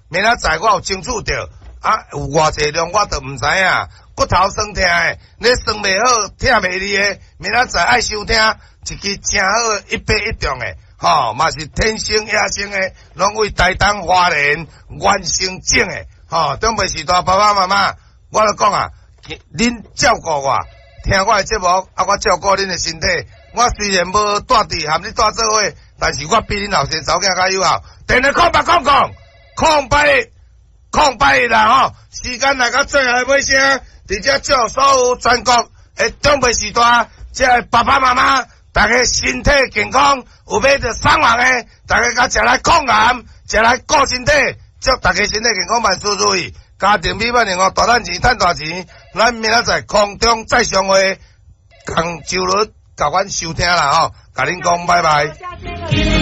明仔载我有清楚着，有偌济量我都毋知影，骨头酸痛诶，你酸袂好，听袂离诶，明仔载爱收听一支正好181中诶，嘛是天生野生诶，拢为台东花莲原生种诶，中北时代爸爸妈妈，我咧讲啊，恁照顾我，听我诶节目，我照顾恁诶身体。我虽然无带伫含你带做伙，但是我比恁后生查某囝较有效。电话空白啦时间来到最后尾声，伫遮祝所有全国诶中北时代，即个爸爸妈妈，大家身体健康，有买着送人诶，大家甲食来抗癌，食来顾身体，祝大家身体健康万事如意，家庭美满幸福，大赚钱赚大钱。咱明仔载空中再相会，同周日甲阮收听啦甲恁讲拜拜。